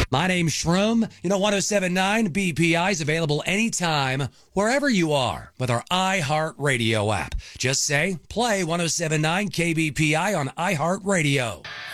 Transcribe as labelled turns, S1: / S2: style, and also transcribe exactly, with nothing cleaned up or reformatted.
S1: My name's Shroom. You know, ten seventy-nine B P I is available anytime, wherever you are, with our iHeartRadio app. Just say, play ten seventy-nine K B P I on iHeartRadio.